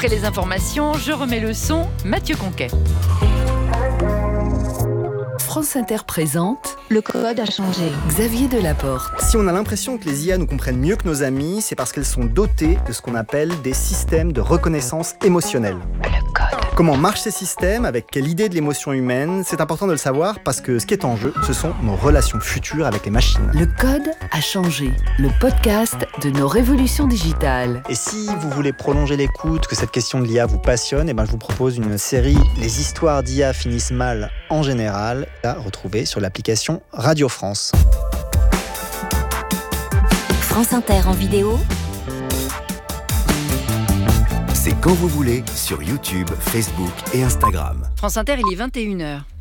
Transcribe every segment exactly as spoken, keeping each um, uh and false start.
Après les informations, je remets le son, Mathieu Conquet. France Inter présente Le code a changé. Xavier Delaporte. Si on a l'impression que les I A nous comprennent mieux que nos amis, c'est parce qu'elles sont dotées de ce qu'on appelle des systèmes de reconnaissance émotionnelle. Le code. Comment marchent ces systèmes, avec quelle idée de l'émotion humaine, c'est important de le savoir parce que ce qui est en jeu, ce sont nos relations futures avec les machines. Le code a changé. Le podcast de nos révolutions digitales. Et si vous voulez prolonger l'écoute, que cette question de l'I A vous passionne, eh ben je vous propose une série « Les histoires d'I A finissent mal en général » à retrouver sur l'application Radio France. France Inter en vidéo. C'est quand vous voulez sur YouTube, Facebook et Instagram. France Inter, il est vingt et une heures.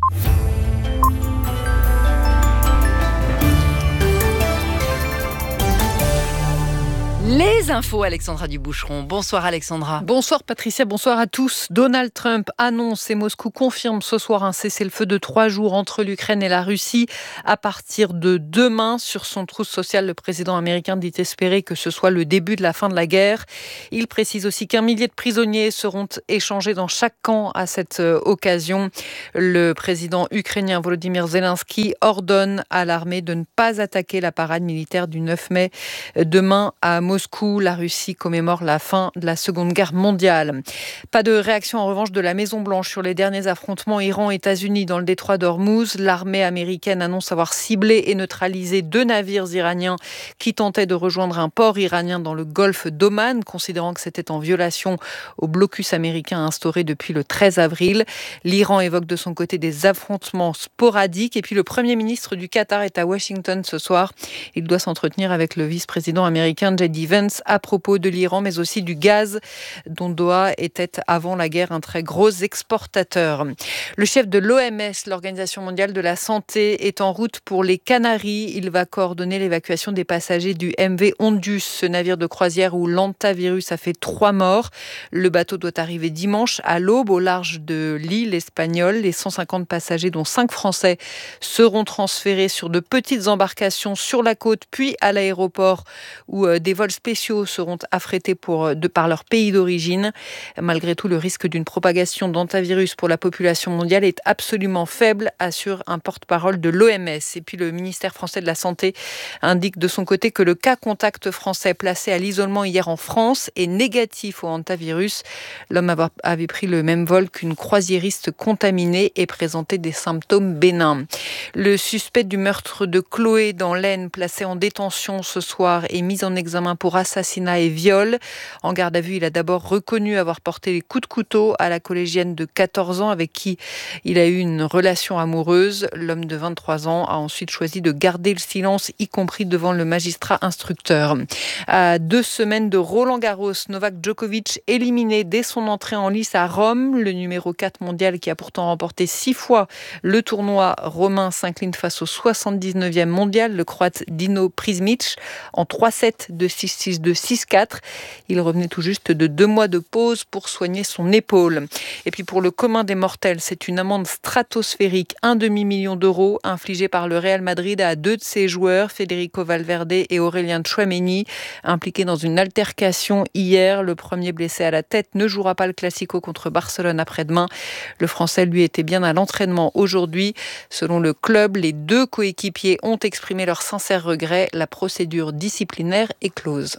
Les infos, Alexandra Duboucheron. Bonsoir Alexandra. Bonsoir Patricia, bonsoir à tous. Donald Trump annonce et Moscou confirme ce soir un cessez-le-feu de trois jours entre l'Ukraine et la Russie. À partir de demain, sur son trousse sociale, le président américain dit espérer que ce soit le début de la fin de la guerre. Il précise aussi qu'un millier de prisonniers seront échangés dans chaque camp à cette occasion. Le président ukrainien Volodymyr Zelensky ordonne à l'armée de ne pas attaquer la parade militaire du neuf mai demain à Moscou. Moscou, la Russie commémore la fin de la Seconde Guerre mondiale. Pas de réaction en revanche de la Maison-Blanche sur les derniers affrontements Iran-États-Unis dans le détroit d'Ormuz. L'armée américaine annonce avoir ciblé et neutralisé deux navires iraniens qui tentaient de rejoindre un port iranien dans le golfe d'Oman, considérant que c'était en violation au blocus américain instauré depuis le treize avril. L'Iran évoque de son côté des affrontements sporadiques. Et puis le Premier ministre du Qatar est à Washington ce soir. Il doit s'entretenir avec le vice-président américain J D Vance à propos de l'Iran, mais aussi du gaz dont Doha était avant la guerre un très gros exportateur. Le chef de l'O M S, l'Organisation mondiale de la santé, est en route pour les Canaries. Il va coordonner l'évacuation des passagers du M V Ondus, ce navire de croisière où l'hantavirus a fait trois morts. Le bateau doit arriver dimanche à l'aube au large de l'île espagnole. Les cent cinquante passagers, dont cinq Français, seront transférés sur de petites embarcations sur la côte, puis à l'aéroport où des vols spéciaux seront affrétés pour, de par leur pays d'origine. Malgré tout, le risque d'une propagation d'hantavirus pour la population mondiale est absolument faible, assure un porte-parole de l'O M S. Et puis le ministère français de la Santé indique de son côté que le cas contact français placé à l'isolement hier en France est négatif au hantavirus. L'homme avait pris le même vol qu'une croisiériste contaminée et présentait des symptômes bénins. Le suspect du meurtre de Chloé dans l'Aisne, placé en détention ce soir, est mis en examen pour assassinat et viol. En garde à vue, il a d'abord reconnu avoir porté les coups de couteau à la collégienne de quatorze ans avec qui il a eu une relation amoureuse. L'homme de vingt-trois ans a ensuite choisi de garder le silence, y compris devant le magistrat instructeur. À deux semaines de Roland-Garros, Novak Djokovic éliminé dès son entrée en lice à Rome. Le numéro quatre mondial qui a pourtant remporté six fois le tournoi romain s'incline face au soixante-dix-neuvième mondial, le croate Dino Prizmic, en trois sept de six six deux six quatre. Il revenait tout juste de deux mois de pause pour soigner son épaule. Et puis pour le commun des mortels, c'est une amende stratosphérique, un demi-million d'euros, infligée par le Real Madrid à deux de ses joueurs, Federico Valverde et Aurélien Tchouaméni, impliqués dans une altercation hier. Le premier blessé à la tête ne jouera pas le Classico contre Barcelone après-demain. Le Français, lui, était bien à l'entraînement aujourd'hui. Selon le club, les deux coéquipiers ont exprimé leur sincère regret. La procédure disciplinaire est close.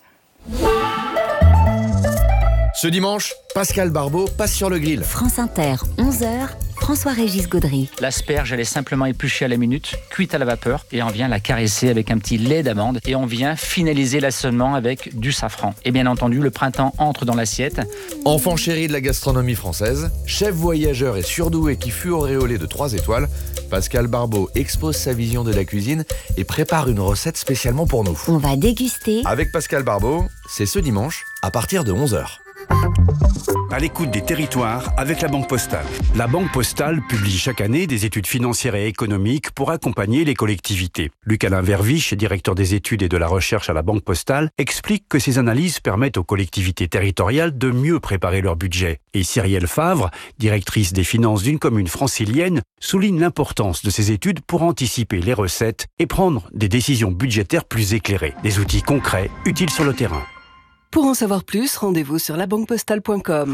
Ce dimanche, Pascal Barbeau passe sur le grill. France Inter, onze heures, François-Régis Gaudry. L'asperge, elle est simplement épluchée à la minute, cuite à la vapeur, et on vient la caresser avec un petit lait d'amande, et on vient finaliser l'assaisonnement avec du safran. Et bien entendu, le printemps entre dans l'assiette. Enfant chéri de la gastronomie française, chef voyageur et surdoué qui fut auréolé de trois étoiles, Pascal Barbeau expose sa vision de la cuisine et prépare une recette spécialement pour nous. On va déguster. Avec Pascal Barbeau, c'est ce dimanche, à partir de onze heures. À l'écoute des territoires avec la Banque Postale. La Banque Postale publie chaque année des études financières et économiques pour accompagner les collectivités. Luc-Alain Verviche, directeur des études et de la recherche à la Banque Postale, explique que ces analyses permettent aux collectivités territoriales de mieux préparer leur budget. Et Cyrielle Favre, directrice des finances d'une commune francilienne, souligne l'importance de ces études pour anticiper les recettes et prendre des décisions budgétaires plus éclairées. Des outils concrets, utiles sur le terrain. Pour en savoir plus, rendez-vous sur la banque postale point com.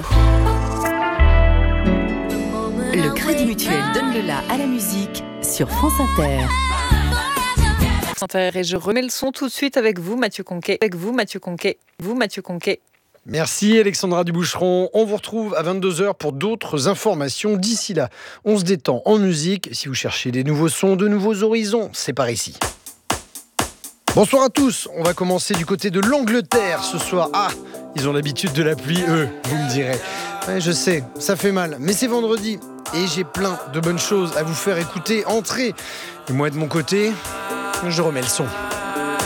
Le Crédit Mutuel donne le la à la musique sur France Inter. Et je remets le son tout de suite avec vous, Mathieu Conquet. Avec vous, Mathieu Conquet. Vous, Mathieu Conquet. Merci Alexandra Duboucheron. On vous retrouve à vingt-deux heures pour d'autres informations. D'ici là, on se détend en musique. Si vous cherchez des nouveaux sons, de nouveaux horizons, c'est par ici. Bonsoir à tous. On va commencer du côté de l'Angleterre ce soir. Ah, ils ont l'habitude de la pluie, eux, vous me direz. Ouais, je sais, ça fait mal, mais c'est vendredi et j'ai plein de bonnes choses à vous faire écouter. Entrez. Et moi de mon côté, je remets le son.